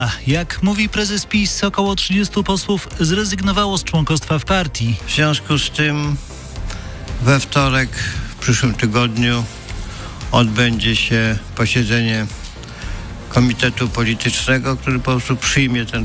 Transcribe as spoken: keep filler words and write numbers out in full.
Jak mówi prezes PiS, około trzydziestu posłów zrezygnowało z członkostwa w partii. W związku z tym we wtorek w przyszłym tygodniu odbędzie się posiedzenie Komitetu Politycznego, który po prostu przyjmie ten